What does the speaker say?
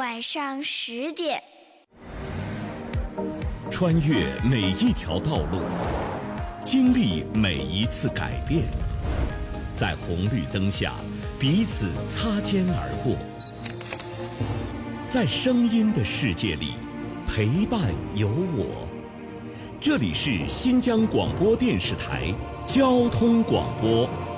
晚上10点。 穿越每一条道路，经历每一次改变，在红绿灯下彼此擦肩而过，在声音的世界里陪伴有我。这里是新疆广播电视台交通广播。